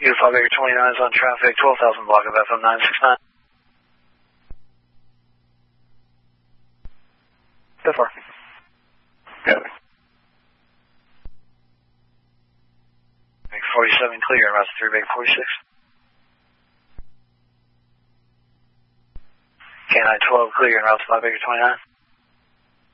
Unified Baker 29 is on traffic, 12,000 block of FM 969. So far. Got it. 47 clear, route 3, Baker 46. K9 12 clear, route 5, Baker 29.